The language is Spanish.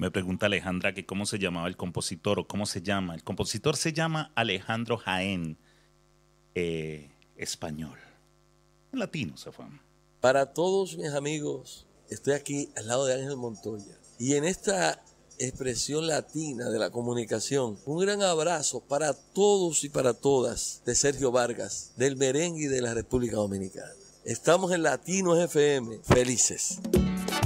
Me pregunta Alejandra que cómo se llamaba el compositor o cómo se llama. El compositor se llama Alejandro Jaén, español. En latino se fue. Para todos mis amigos, estoy aquí al lado de Ángel Montoya. Y en esta expresión latina de la comunicación, un gran abrazo para todos y para todas de Sergio Vargas, del merengue y de la República Dominicana. Estamos en Latinos FM, felices.